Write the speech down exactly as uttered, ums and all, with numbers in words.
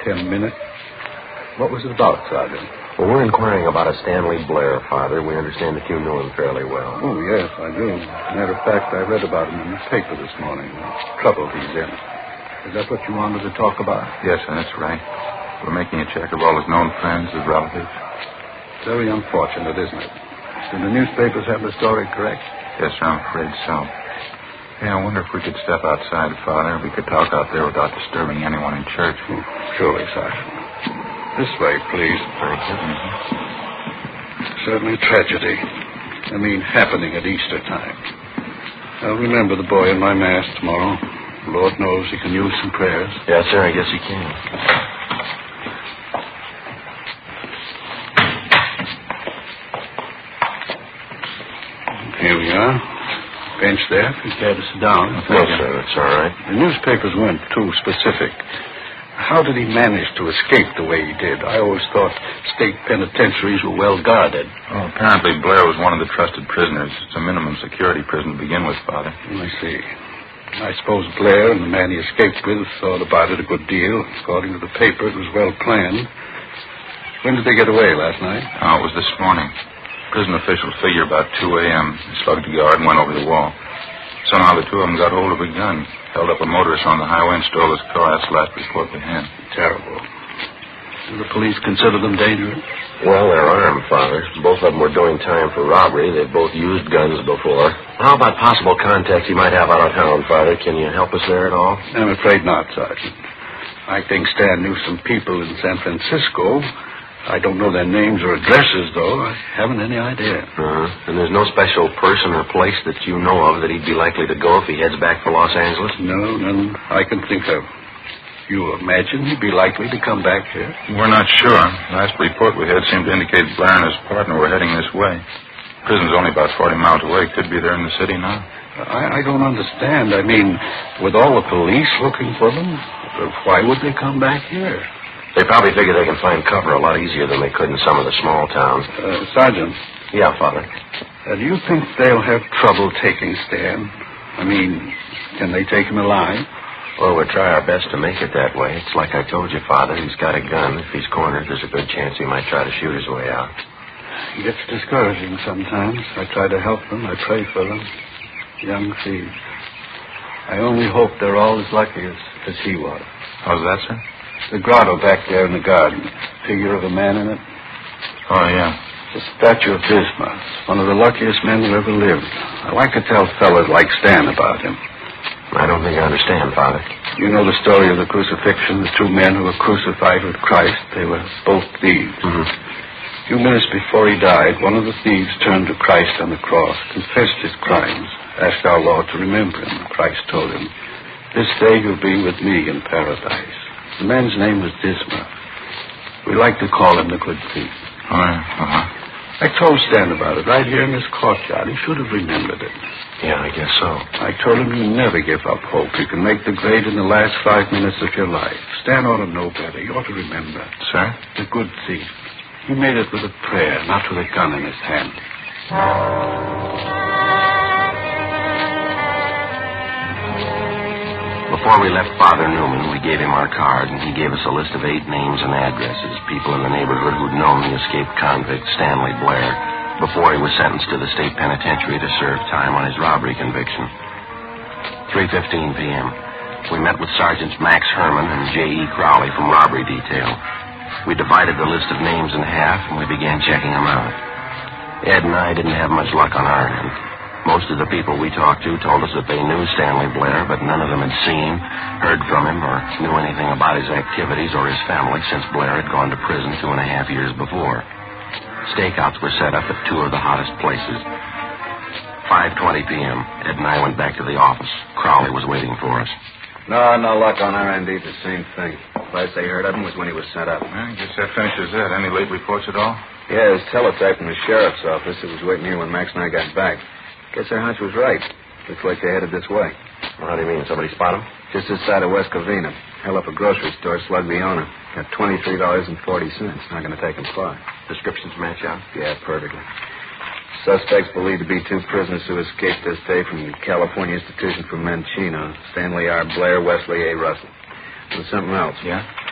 ten minutes. What was it about, Sergeant? Well, we're inquiring about a Stanley Blair, Father. We understand that you knew him fairly well. Oh, yes, I do. Matter of fact, I read about him in the paper this morning. The trouble he's in. Is that what you wanted to talk about? Yes, sir, that's right. We're making a check of all his known friends, his relatives. Very unfortunate, isn't it? Did the newspapers have the story correct? Yes, sir, I'm afraid so. Hey, I wonder if we could step outside, Father. We could talk out there without disturbing anyone in church. Oh, surely, Sergeant. This way, please. Thank you. Certainly tragedy. I mean, happening at Easter time. I'll remember the boy in my mass tomorrow. Lord knows he can use some prayers. Yes, sir, I guess he can. Here we are. Bench there, if you care to sit down. No, sir, it's all right. The newspapers weren't too specific. How did he manage to escape the way he did? I always thought state penitentiaries were well guarded. Well, apparently Blair was one of the trusted prisoners. It's a minimum security prison to begin with, Father. I see. I suppose Blair and the man he escaped with thought about it a good deal. According to the paper, it was well planned. When did they get away, last night? Oh, it was this morning. Prison officials figure about two a.m. They slugged the guard and went over the wall. Somehow the two of them got hold of a gun, held up a motorist on the highway and stole his car. That's the last report we had. Terrible. Do the police consider them dangerous? Well, they're armed, Father. Both of them were doing time for robbery. They've both used guns before. How about possible contacts you might have out of town, Father? Can you help us there at all? I'm afraid not, Sergeant. I think Stan knew some people in San Francisco. I don't know their names or addresses, though. I haven't any idea. Uh-huh. And there's no special person or place that you know of that he'd be likely to go if he heads back for Los Angeles? No, none I can think of. You imagine he'd be likely to come back here? We're not sure. Last report we had seemed to indicate Blair and his partner were heading this way. Prison's only about forty miles away. Could be there in the city now. I, I don't understand. I mean, with all the police looking for them, why would they come back here? They probably figure they can find cover a lot easier than they could in some of the small towns. Uh, Sergeant. Yeah, Father. Uh, do you think they'll have trouble taking Stan? I mean, can they take him alive? Well, we'll try our best to make it that way. It's like I told you, Father. He's got a gun. If he's cornered, there's a good chance he might try to shoot his way out. It gets discouraging sometimes. I try to help them. I pray for them. Young thieves. I only hope they're all as lucky as, as he was. How's that, sir? The grotto back there in the garden. Figure of a man in it. Oh, yeah. It's a statue of Bismarck. One of the luckiest men who ever lived. I like to tell fellas like Stan about him. I don't think I understand, Father. You know the story of the crucifixion, the two men who were crucified with Christ. They were both thieves. Mm-hmm. A few minutes before he died, one of the thieves turned to Christ on the cross, confessed his crimes, asked our Lord to remember him. Christ told him, "This day you'll be with me in paradise." The man's name was Bismarck. We like to call him the good thief. Oh, yeah. Uh-huh. I told Stan about it right here in this courtyard. He should have remembered it. Yeah, I guess so. I told him you never give up hope. You can make the grade in the last five minutes of your life. Stan ought to know better. You ought to remember. Sir? The good thief. He made it with a prayer, not with a gun in his hand. Before we left Father Newman, we gave him our card, and he gave us a list of eight names and addresses, people in the neighborhood who'd known the escaped convict, Stanley Blair, before he was sentenced to the state penitentiary to serve time on his robbery conviction. three fifteen p.m. We met with Sergeants Max Herman and J E. Crowley from robbery detail. We divided the list of names in half, and we began checking them out. Ed and I didn't have much luck on our end. Most of the people we talked to told us that they knew Stanley Blair, but none of them had seen, heard from him, or knew anything about his activities or his family since Blair had gone to prison two and a half years before. Stakeouts were set up at two of the hottest places. five twenty p.m. Ed and I went back to the office. Crowley was waiting for us. No, no luck on our end either. Same thing. Last they heard of him was when he was sent up. I guess that finishes that. Any late reports at all? Yeah, his teletype from the sheriff's office. It was waiting here when Max and I got back. Guess our hunch was right. Looks like they headed this way. Well, how do you mean? Somebody spot him? Just this side of West Covina. Held up a grocery store, slugged the owner. Got twenty-three dollars and forty cents. Not going to take him far. Descriptions match up? Yeah, perfectly. Suspects believed to be two prisoners who escaped this day from the California Institution for Men, Chino. Stanley R. Blair, Wesley A. Russell. There's something else. Yeah?